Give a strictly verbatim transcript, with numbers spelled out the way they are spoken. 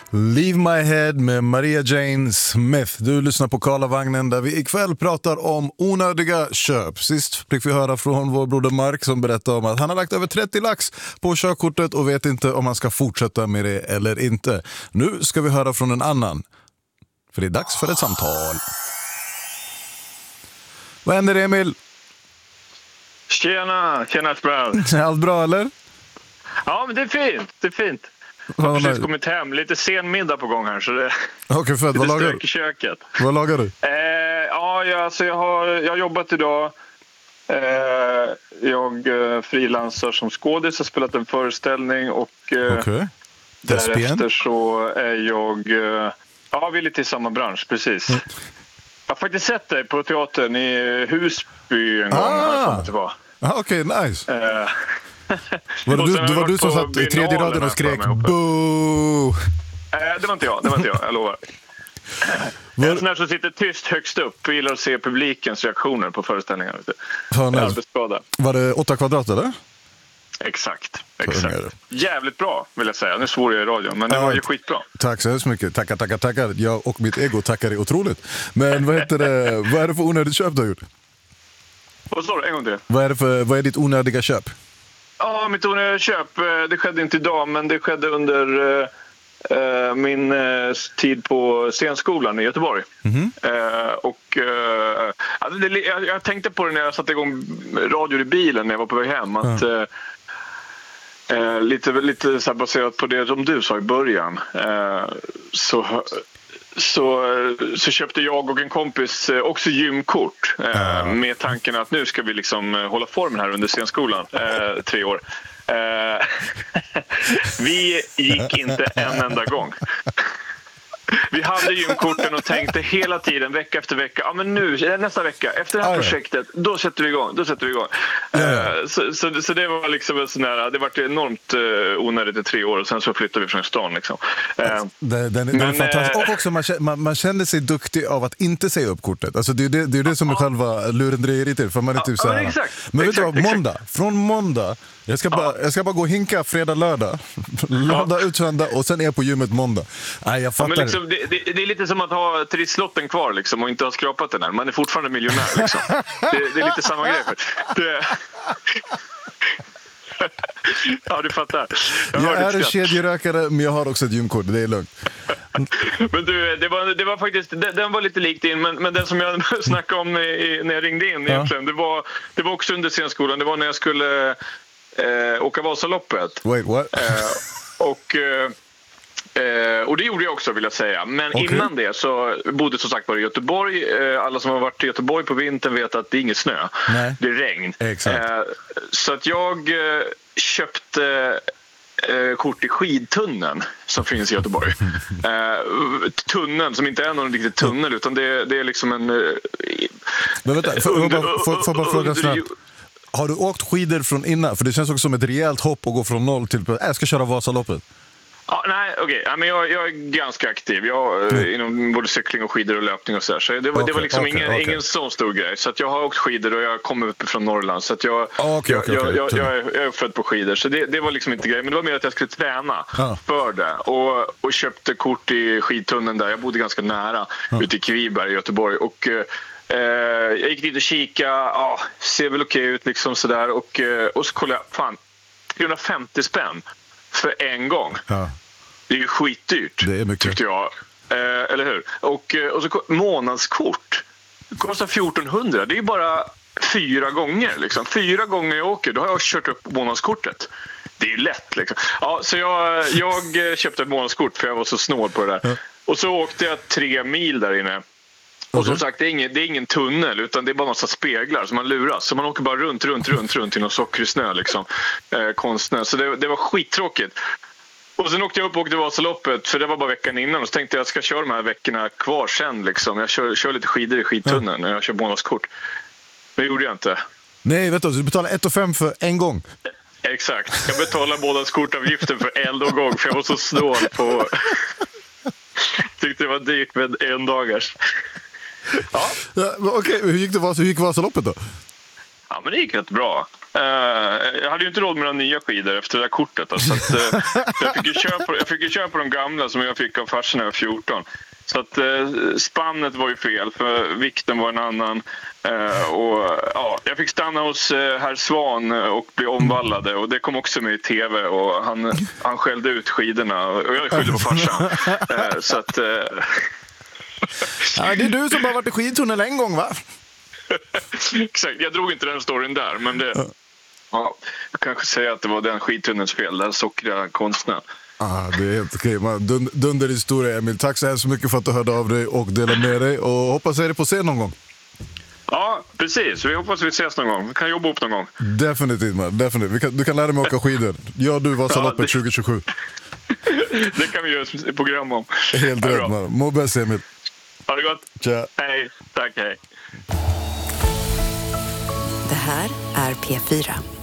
Leave My Head med Maria Jane Smith. Du lyssnar på Karlavagnen där vi ikväll pratar om onödiga köp. Sist fick vi höra från vår broder Mark som berättade om att han har lagt över trettio lax på körkortet och vet inte om han ska fortsätta med det eller inte. Nu ska vi höra från en annan. För det är dags för ett samtal. Vad händer, Emil? Tjena, tjena Sprout. Är allt bra eller? Ja, men det är fint, det är fint. Jag har precis kommit hem, lite sen middag på gång här så det okay, för vad lagar du? I köket. Vad lagar du? Eh, ja, jag, alltså jag, har, jag har jobbat idag. Eh, jag eh, frilansar som skådis, har spelat en föreställning och eh, okay. därefter så är jag... Eh, ja, vi är lite i samma bransch, precis. Mm. Jag har faktiskt sett dig på teatern i Husby en gång. Ah, ah okej, okay, nice. Eh, Var det du, du, var du som satt i tredje raden och skrek boo? Äh, det var inte jag, det var inte jag, jag lovar. Var... En sån här som sitter tyst högst upp och gillar att se publikens reaktioner på föreställningar. Fan, var det åtta kvadrat eller? Exakt, exakt. Jävligt bra vill jag säga. Nu svor jag i radion, men det äh, var ju skitbra. Tack så hemskt mycket. Tackar, tackar, tackar. Jag och mitt ego tackar dig otroligt. Men vad heter det, vad är det för onödigt köp du har gjort? Vad sa du? En gång till. Vad är, det för, vad är ditt onödiga köp? Ja, mitt onödiga köp, det skedde inte idag, men det skedde under uh, min uh, tid på scenskolan i Göteborg. Mm-hmm. Uh, och uh, alltså det, jag, jag tänkte på det när jag satte igång radio i bilen när jag var på väg hem. Att, mm. uh, uh, lite lite så här baserat på det som du sa i början. Uh, så... Så, så köpte jag och en kompis också gymkort eh, med tanken att nu ska vi liksom hålla formen här under scenskolan, eh, tre år. Eh, vi gick inte en enda gång. Vi hade gymkorten och tänkte hela tiden, vecka efter vecka, ja men nu, nästa vecka, efter det här ah, projektet, ja. då sätter vi igång, då sätter vi igång. Ja, ja. Uh, så, så, så det var liksom en sån här, det var enormt uh, onödigt i tre år och sen så flyttade vi från stan liksom. Uh, det, den, men, den är och också man, man, man kände sig duktig av att inte säga upp kortet. Alltså det är det, det, är det som är uh, själva lurendrejeriet till, för man är typ så här. Uh, exakt, men vet exakt, du vad, måndag, från måndag Jag ska, bara, jag ska bara gå och hinka fredag, lördag. Ladda, ja. utsända och sen är jag på gymmet måndag. Nej, jag fattar. Ja, men liksom, det, det, det är lite som att ha trisslotten kvar liksom, och inte ha skrapat den här. Man är fortfarande miljonär. Liksom. det, det är lite samma grej. Det... Ja, du fattar. Jag, jag är en kedjerökare, men jag har också ett gymkort. Det är lugnt. Men du, det var, det var faktiskt, den var lite likt in, men, men den som jag snackade om i, när jag ringde in ja. egentligen, det var, det var också under scenskolan. Det var när jag skulle eh, åka Vasaloppet. Wait, what? Eh, och... Eh, Eh, och det gjorde jag också, vill jag säga. Men okay. innan det så bodde som sagt var i Göteborg. Eh, alla som har varit i Göteborg på vintern vet att det är ingen snö. Nej. Det är regn. Eh, så att jag eh, köpte eh, kort i skidtunneln som finns i Göteborg. Eh, tunneln som inte är någon riktig tunnel, utan det, det är liksom en... Eh, Men vänta, får jag bara, får, får bara fråga snabbt. Har du åkt skidor från innan? För det känns också som ett rejält hopp att gå från noll till... Äh, jag ska köra Vasaloppet. Ja, nej, okej. Okay. Ja, men jag, jag är ganska aktiv. Jag mm. inom både cykling och skidor och löpning och så där. Så det var, okay, det var liksom okay, ingen, okay. ingen sån stor grej. Så att jag har åkt skidor och jag kommer upp från Norrland. Så att jag, okay, jag, okay, jag, okay. jag, jag, är, jag är född på skidor. Så det, det var liksom inte grej. Men det var mer att jag skulle träna ah. för det. Och, och köpte kort i skidtunneln där. Jag bodde ganska nära ah. ute i Kviberg i Göteborg. Och... Eh, jag gick dit och kika, ja, ser väl okej ut liksom sådär. Och, och så kollade jag, fan, trehundrafemtio spänn för en gång. Ja. Det är ju skitdyrt, det är mycket. Tyckte jag. Eh, eller hur? Och, och så månadskort. Det kostar fjortonhundra. Det är ju bara fyra gånger. Liksom. Fyra gånger jag åker, då har jag kört upp månadskortet. Det är ju lätt. Liksom. Ja, så jag, jag köpte ett månadskort för jag var så snål på det där. Ja. Och så åkte jag tre mil där inne. Och som sagt, det är, ingen, det är ingen tunnel, utan det är bara massa speglar som man luras. Så man åker bara runt, runt, runt, runt i någon sockrig snö, liksom. Eh, konstnö. Så det, det var skittråkigt. Och sen åkte jag upp och åkte Vasaloppet, för det var bara veckan innan. Och så tänkte jag att jag ska köra de här veckorna kvar sen, liksom. Jag kör, kör lite skidor i skidtunneln när jag kör månadskort. Det gjorde jag inte. Nej, vet du, du betalar ett och fem för en gång. Exakt. Jag betalar månadskortavgiften för eld och gång, för jag var så snål på... Tyckte det var dyrt med en dagars. Ja. Ja, okej, hur gick det hur gick Vasaloppet då? Ja, men det gick rätt bra. Uh, jag hade ju inte råd med några nya skidor efter det där kortet. Då, så att, uh, jag, fick ju köpa, jag fick ju köpa de gamla som jag fick av farsan när jag var fjorton. Så att uh, spannet var ju fel, för vikten var en annan. Uh, och, ja, jag fick stanna hos uh, herr Svan och bli omvallade. Och det kom också med i tv. Och han, han skällde ut skidorna. Och jag skyllde på farsan. Uh, så att... Uh... ja, det är du som har varit i skidtunnel en gång, va? Exakt, jag drog inte den storyn där, men det, ja, jag kanske säger att det var den skidtunnelns fel, den sockriga konstnären. Ah, det är helt okej. Dund, dunder historia, Emil. Tack så hemskt mycket för att du hörde av dig och delade med dig, och hoppas jag är på se någon gång. Ja, precis. Vi hoppas vi ses någon gång. Vi kan jobba upp någon gång. Definitivt, man. Definitivt. Vi kan, du kan lära mig åka skidor. Ja, du var Vasaloppet ja, det... tjugo tjugosju. Det kan vi göra ett program om. Helt rätt, man. Må bäst, Emil. Ha det gott. Tja. Hej. Tack, hej. Det här är P fyra.